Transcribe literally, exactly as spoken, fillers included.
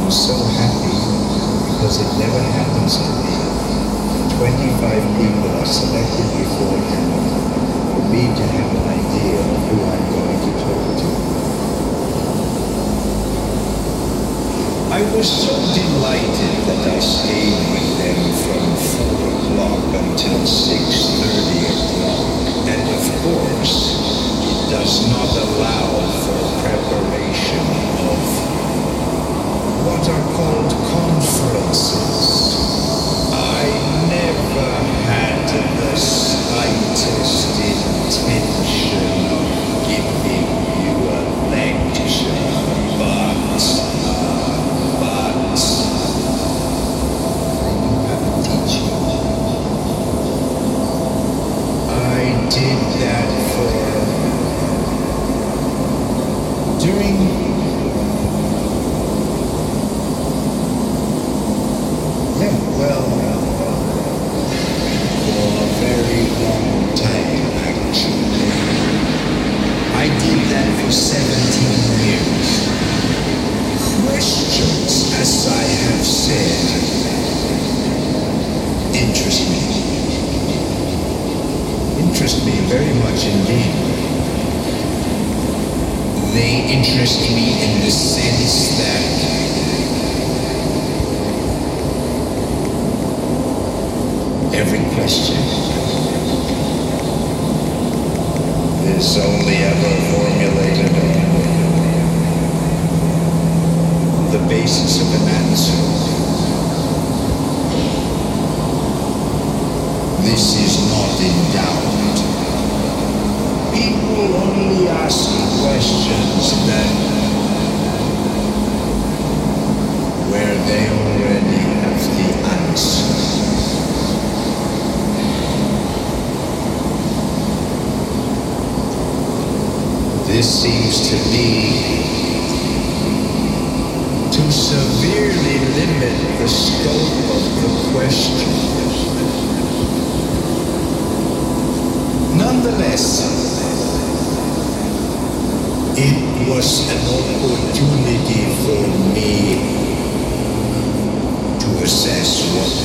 I'm so happy because it never happens to me. twenty-five people are selected beforehand for me to have an idea of who I'm going to talk to. I was so delighted that I stayed with them from four o'clock until six thirty o'clock. And of course, it does not allow for preparation of what are called conferences. I never had the slightest intention of giving you a lecture, but, uh, but, I knew how to teach you. I did that for, during Yeah, well, for a very long time, actually. I did that for seventeen years. Questions, as I have said, interest me. Interest me very much indeed. They interest me in the sense that every question is only ever formulated on the basis of an answer. This is not in doubt. People only ask questions that where they already have the answer. This seems to me to severely limit the scope of the question. Nonetheless, it was an opportunity for me to assess what